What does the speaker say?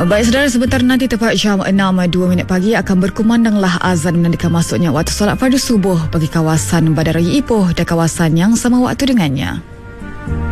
Baik saudara, sebentar nanti tepat jam 6.02 pagi akan berkumandanglah azan menandakan masuknya waktu solat fardu subuh bagi kawasan Bandaraya Ipoh dan kawasan yang sama waktu dengannya.